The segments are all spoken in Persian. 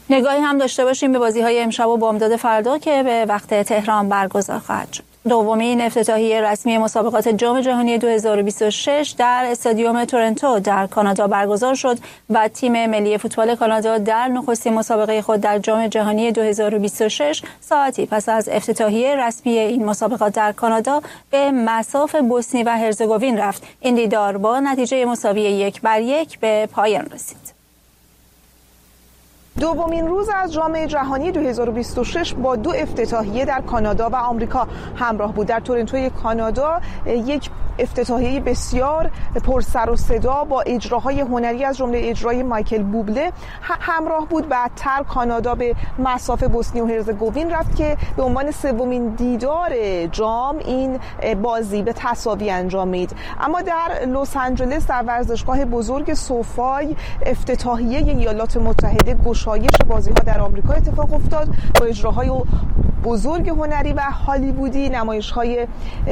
نگاهی هم داشته باشیم به بازی‌های امشب و بامداد فردا که به وقت تهران برگزار خواهد شد. دومین افتتاحیه رسمی مسابقات جام جهانی 2026 در استادیوم تورنتو در کانادا برگزار شد و تیم ملی فوتبال کانادا در نخستین مسابقه خود در جام جهانی 2026 ساعتی پس از افتتاحیه رسمی این مسابقات در کانادا به مصاف بوسنی و هرزگوین رفت. این دیدار با نتیجه مساوی 1-1 به پایان رسید. دومین روز از جام جهانی 2026 با دو افتتاحیه در کانادا و آمریکا همراه بود. در تورنتوی کانادا یک افتتاحیه بسیار پر سر و صدا با اجراهای هنری از جمله اجرای مایکل بوبله همراه بود. بعدتر کانادا به مصاف بوسنی و هرزگوین رفت که به عنوان سومین دیدار جام این بازی به تساوی انجامید. اما در لس آنجلس در ورزشگاه بزرگ سوفای افتتاحیه ایالات متحده گشایش بازی‌ها در آمریکا اتفاق افتاد با اجراهای بزرگ هنری و هالیوودی، نمایش‌های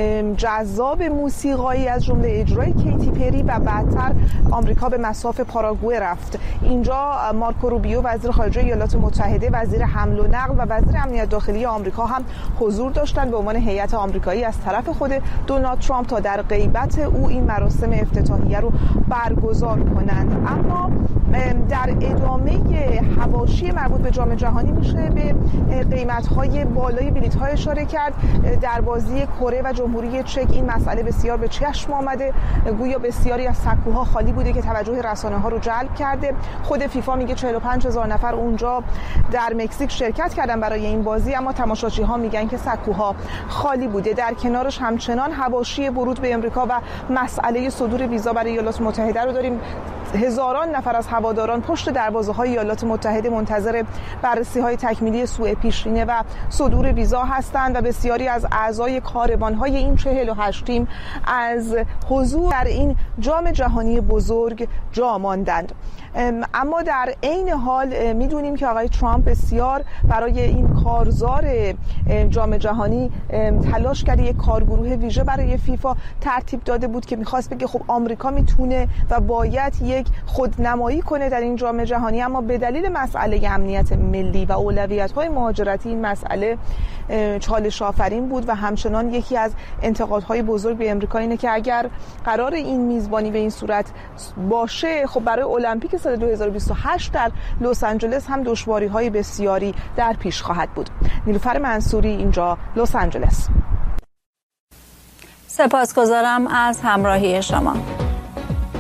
جذاب موسیقایی از جمله اجرای کیتی پری و بعدتر آمریکا به مصاف پاراگوئه رفت. اینجا مارکو روبیو وزیر خارجه ایالات متحده، وزیر حمل و نقل و وزیر امنیت داخلی آمریکا هم حضور داشتند به عنوان هیئت آمریکایی از طرف خود دونالد ترامپ تا در غیبت او این مراسم افتتاحیه رو برگزار کنند. اما در ادامه حواشی مربوط به جام جهانی میشه به قیمت‌های بالای بلیط‌ها اشاره کرد. در بازی کره و جمهوری چک این مسئله بسیار به چشم آمده، گویا بسیاری از سکوها خالی بوده که توجه رسانه‌ها رو جلب کرده. خود فیفا میگه 45,000 نفر اونجا در مکزیک شرکت کردن برای این بازی، اما تماشاچی‌ها میگن که سکوها خالی بوده. در کنارش همچنان حواشی ورود به امریکا و مسئله صدور ویزا برای ایالات متحده رو داریم. هزاران نفر از هواداران پشت دروازه‌های ایالات متحده منتظر بررسی‌های تکمیلی سوء پیشینه و صدور ویزا هستند و بسیاری از اعضای کاروان‌های این 48 تیم از حضور در این جام جهانی بزرگ جا ماندند. اما در عین حال میدونیم که آقای ترامپ بسیار برای این کارزار جام جهانی تلاش کرده. یک کارگروه ویژه برای فیفا ترتیب داده بود که میخواست بگه خب آمریکا میتونه و باید یک خودنمایی کنه در این جام جهانی، اما به دلیل مسئله امنیت ملی و اولویت‌های مهاجرتی این مسئله چالش آفرین بود و همچنان یکی از انتقادهای بزرگ به امریکا اینه که اگر قرار این میزبانی به این صورت باشه، خب برای المپیک سال 2028 در لس آنجلس هم دشواری‌های بسیاری در پیش خواهد بود. نیلوفر منصوری، اینجا لس آنجلس. سپاسگزارم از همراهی شما.